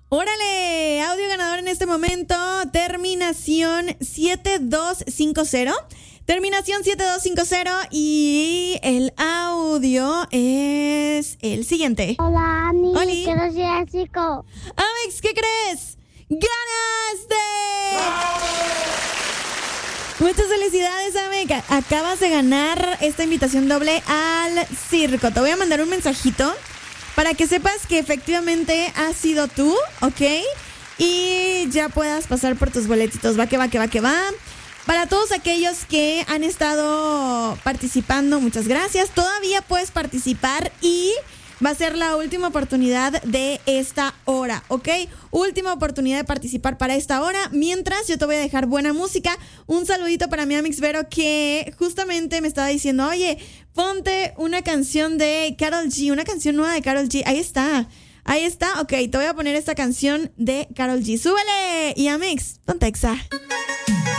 Órale, audio ganador en este momento, terminación 7250. Terminación 7250 y el audio es el siguiente. Hola, Ani. Oli. Quiero ser chico. Amix, ¿qué crees? ¡Ganaste! Muchas felicidades, Amix. Acabas de ganar esta invitación doble al circo. Te voy a mandar un mensajito para que sepas que efectivamente has sido tú, ¿ok? Y ya puedas pasar por tus boletitos. Va que va. Para todos aquellos que han estado participando, muchas gracias. Todavía puedes participar y va a ser la última oportunidad de esta hora, ¿ok? Última oportunidad de participar para esta hora. Mientras, yo te voy a dejar buena música. Un saludito para mi Amix Vero, que justamente me estaba diciendo, oye, ponte una canción de Karol G, una canción nueva de Karol G. Ahí está, ok, te voy a poner esta canción de Karol G. ¡Súbele! Y Amix, ponte Exa.